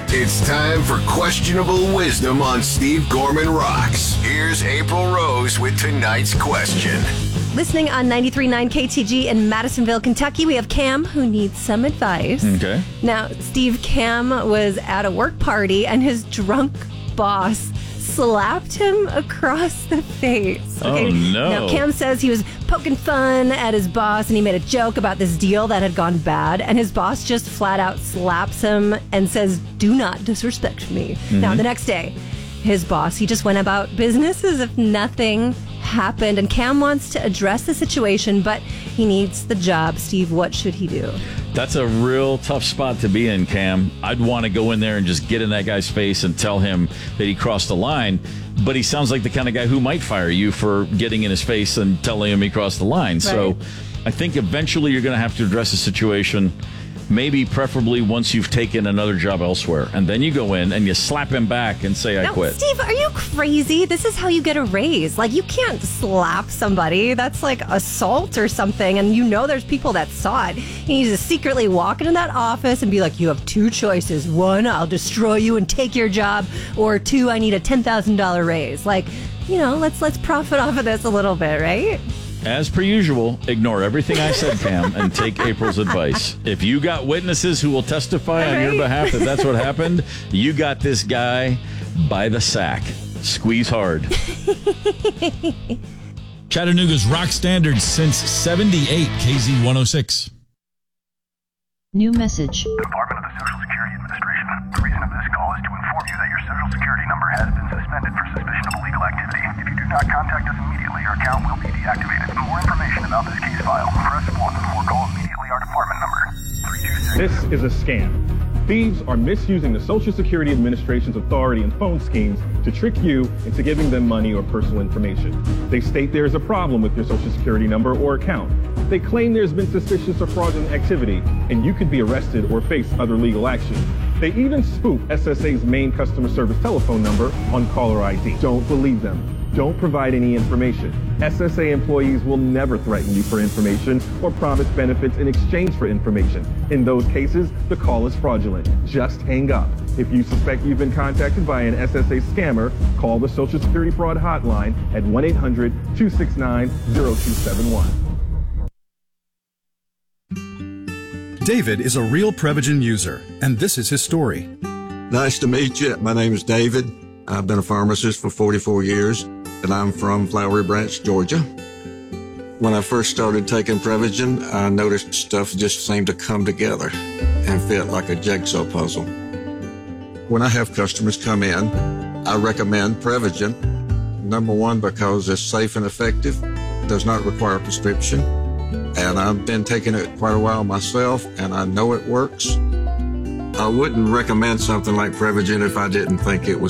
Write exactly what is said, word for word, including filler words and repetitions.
It's time for Questionable Wisdom on Steve Gorman Rocks. Here's April Rose with tonight's question. Listening on ninety-three point nine K T G in Madisonville, Kentucky, we have Cam, who needs some advice. Okay. Now, Steve, Cam was at a work party, and his drunk boss slapped him across the face. Okay? Oh, no. Now, Cam says he was poking fun at his boss, and he made a joke about this deal that had gone bad, and his boss just flat out slaps him and says, "Do not disrespect me." Mm-hmm. Now, the next day, his boss, he just went about business as if nothing happened, and Cam wants to address the situation, but he needs the job. Steve, what should he do? That's a real tough spot to be in, Cam. I'd want to go in there and just get in that guy's face and tell him that he crossed the line, but he sounds like the kind of guy who might fire you for getting in his face and telling him he crossed the line. Right. So I think eventually you're going to have to address the situation, maybe preferably once you've taken another job elsewhere. And then you go in and you slap him back and say, I now, quit. Steve, are you crazy? This is how you get a raise. Like, you can't slap somebody. That's like assault or something. And you know there's people that saw it. You need to secretly walk into that office and be like, you have two choices. One, I'll destroy you and take your job. Or two, I need a ten thousand dollars raise. Like, you know, let's let's profit off of this a little bit, right? As per usual, ignore everything I said, Cam, and take April's advice. If you got witnesses who will testify on your behalf that that's what happened, you got this guy by the sack. Squeeze hard. Chattanooga's rock standard since seventy-eight, K Z one oh six. New message. Department of the Social Security Administration. The reason of this call is to inform you that your Social Security number has been suspended for suspicion of illegal activity. If you do not contact us immediately, your account will be deactivated. For more information about this case file, press one or call immediately our department number. three two six. This is a scam. Thieves are misusing the Social Security Administration's authority and phone schemes to trick you into giving them money or personal information. They state there is a problem with your Social Security number or account. They claim there's been suspicious or fraudulent activity, and you could be arrested or face other legal action. They even spoof S S A's main customer service telephone number on caller I D. Don't believe them. Don't provide any information. S S A employees will never threaten you for information or promise benefits in exchange for information. In those cases, the call is fraudulent. Just hang up. If you suspect you've been contacted by an S S A scammer, call the Social Security Fraud Hotline at one eight hundred two six nine zero two seven one. David is a real Prevagen user, and this is his story. Nice to meet you. My name is David. I've been a pharmacist for forty-four years, and I'm from Flowery Branch, Georgia. When I first started taking Prevagen, I noticed stuff just seemed to come together and fit like a jigsaw puzzle. When I have customers come in, I recommend Prevagen. Number one, because it's safe and effective, does not require a prescription. And I've been taking it quite a while myself, and I know it works. I wouldn't recommend something like Prevagen if I didn't think it was